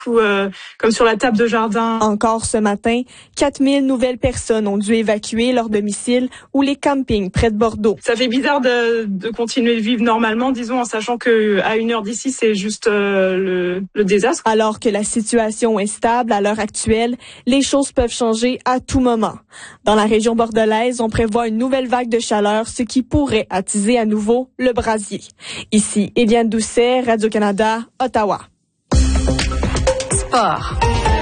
ou comme sur la table de jardin. Encore ce matin, 4000 nouvelles personnes ont dû évacuer leur domicile ou les campings près de Bordeaux. Ça fait bizarre de continuer de vivre normalement, disons, en sachant que à 1 heure d'ici, c'est juste le désastre. Alors que la situation est stable à l'heure actuelle, les choses peuvent changer à tout moment. Dans la région bordelaise, on prévoit une nouvelle vague de chaleur, ce qui pourrait attiser à nouveau le brasier. Ici, Éliane Doucet, Radio-Canada, Ottawa. Sport.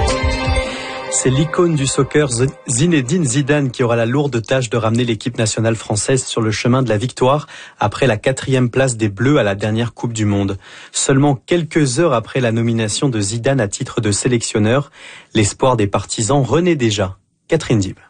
C'est l'icône du soccer Zinedine Zidane qui aura la lourde tâche de ramener l'équipe nationale française sur le chemin de la victoire après la 4e place des Bleus à la dernière Coupe du Monde. Seulement quelques heures après la nomination de Zidane à titre de sélectionneur, l'espoir des partisans renaît déjà. Catherine Dib.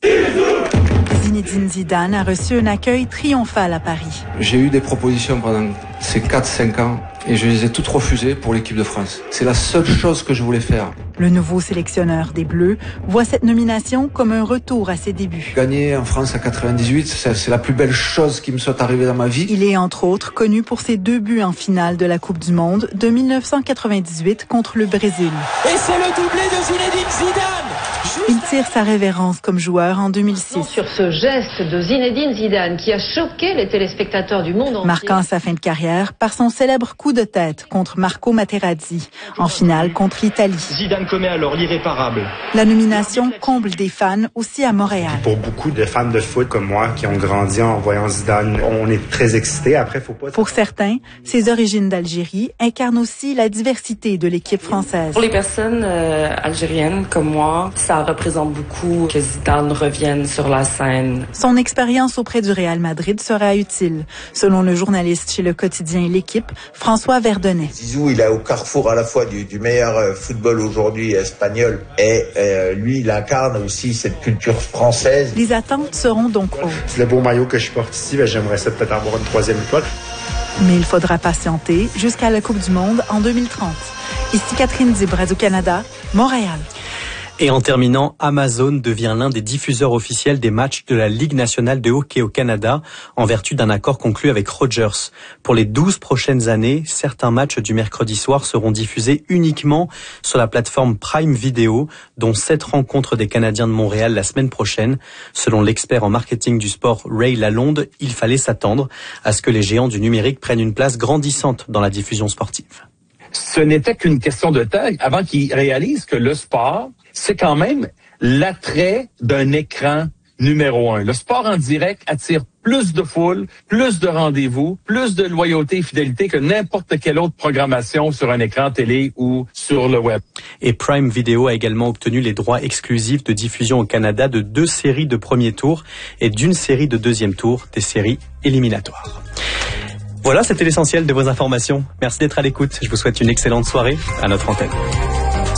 Zinedine Zidane a reçu un accueil triomphal à Paris. J'ai eu des propositions pendant ces 4-5 ans et je les ai toutes refusées pour l'équipe de France. C'est la seule chose que je voulais faire. Le nouveau sélectionneur des Bleus voit cette nomination comme un retour à ses débuts. Gagner en France à 98, c'est la plus belle chose qui me soit arrivée dans ma vie. Il est entre autres connu pour ses 2 buts en finale de la Coupe du Monde de 1998 contre le Brésil. Et c'est le doublé de Zinedine Zidane. Il tire sa révérence comme joueur en 2006. Sur ce geste de Zinedine Zidane qui a choqué les téléspectateurs du monde entier. Marquant sa fin de carrière par son célèbre coup de tête contre Marco Materazzi en finale contre l'Italie. Zidane commet alors l'irréparable. La nomination comble des fans aussi à Montréal. Pour beaucoup de fans de foot comme moi qui ont grandi en voyant Zidane, on est très excités. Après, faut pas... Pour certains, ses origines d'Algérie incarnent aussi la diversité de l'équipe française. Pour les personnes algériennes comme moi, ça représente beaucoup que Zidane revienne sur la scène. Son expérience auprès du Real Madrid sera utile, selon le journaliste chez le quotidien L'Équipe, François Verdonnet. Zizou, il est au carrefour à la fois du meilleur football aujourd'hui espagnol et lui, il incarne aussi cette culture française. Les attentes seront donc hautes. C'est le beau maillot que je porte ici, j'aimerais ça peut-être avoir une 3e étoile. Mais il faudra patienter jusqu'à la Coupe du Monde en 2030. Ici Catherine Dib, Radio-Canada, Montréal. Et en terminant, Amazon devient l'un des diffuseurs officiels des matchs de la Ligue nationale de hockey au Canada en vertu d'un accord conclu avec Rogers. Pour les 12 prochaines années, certains matchs du mercredi soir seront diffusés uniquement sur la plateforme Prime Video, dont 7 rencontres des Canadiens de Montréal la semaine prochaine. Selon l'expert en marketing du sport Ray Lalonde, il fallait s'attendre à ce que les géants du numérique prennent une place grandissante dans la diffusion sportive. Ce n'était qu'une question de temps avant qu'ils réalisent que le sport, c'est quand même l'attrait d'un écran numéro 1. Le sport en direct attire plus de foule, plus de rendez-vous, plus de loyauté et fidélité que n'importe quelle autre programmation sur un écran télé ou sur le web. Et Prime Video a également obtenu les droits exclusifs de diffusion au Canada de 2 séries de premier tour et d'une série de deuxième tour, des séries éliminatoires. Voilà, c'était l'essentiel de vos informations. Merci d'être à l'écoute. Je vous souhaite une excellente soirée à notre antenne.